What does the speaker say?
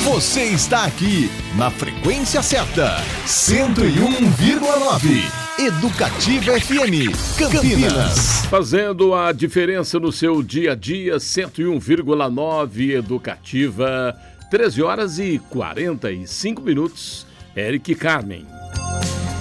Você está aqui na frequência certa, 101,9. Educativa FM, Campinas. Fazendo a diferença no seu dia a dia, 101,9 Educativa, 13 horas e 45 minutos. Eric Carmen.